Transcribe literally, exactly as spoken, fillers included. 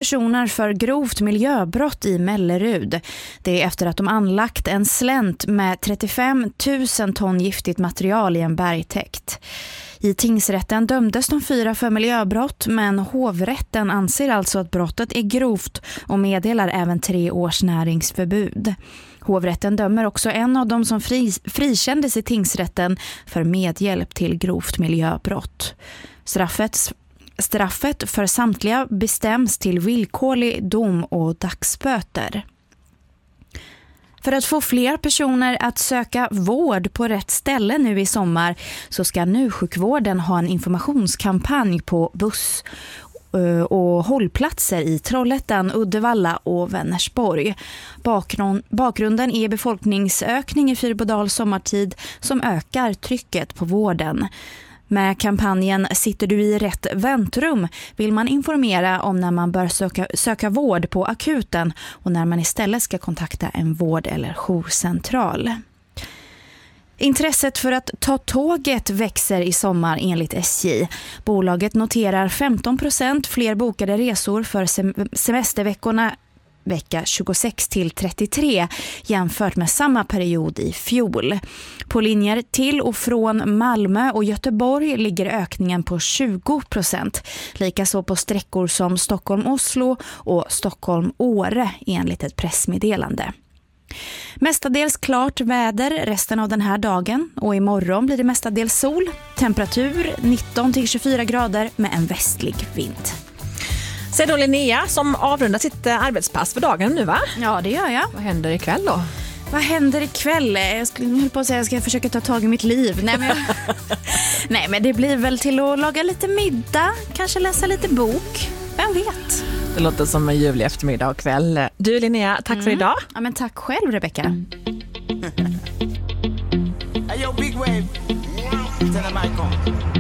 personer för grovt miljöbrott i Mellerud. Det är efter att de anlagt en slänt med trettiofem tusen ton giftigt material i en bergtäkt. I tingsrätten dömdes de fyra för miljöbrott, men hovrätten anser alltså att brottet är grovt och meddelar även tre års näringsförbud. Hovrätten dömer också en av dem som fri, frikändes i tingsrätten för medhjälp till grovt miljöbrott. Straffet, straffet för samtliga bestäms till villkorlig dom och dagsböter. För att få fler personer att söka vård på rätt ställe nu i sommar så ska NU-sjukvården ha en informationskampanj på buss och hållplatser i Trollhättan, Uddevalla och Vänersborg. Bakgrund, bakgrunden är befolkningsökning i Fyrbodals sommartid som ökar trycket på vården. Med kampanjen Sitter du i rätt väntrum vill man informera om när man bör söka, söka vård på akuten och när man istället ska kontakta en vård- eller jourcentral. Intresset för att ta tåget växer i sommar enligt S J. Bolaget noterar femton procent fler bokade resor för sem- semesterveckorna vecka tjugosex till trettiotre jämfört med samma period i fjol. På linjer till och från Malmö och Göteborg ligger ökningen på tjugo procent. Likaså på sträckor som Stockholm-Oslo och Stockholm-Åre enligt ett pressmeddelande. Mestadels klart väder resten av den här dagen och imorgon blir det mestadels sol. Temperatur nitton till tjugofyra grader med en västlig vind. Så då Linnea som avrundar sitt arbetspass för dagen nu, va? Ja, det gör jag. Vad händer ikväll då? Vad händer ikväll? Jag skulle höll på att säga att jag ska försöka ta tag i mitt liv. Nej men, jag... Nej, men det blir väl till att laga lite middag, kanske läsa lite bok. Vem vet? Det låter som en ljuvlig eftermiddag och kväll. Du Linnea, tack mm. för idag. Ja, men tack själv Rebecca. Mm. Hey, yo, big wave. Tell them I come.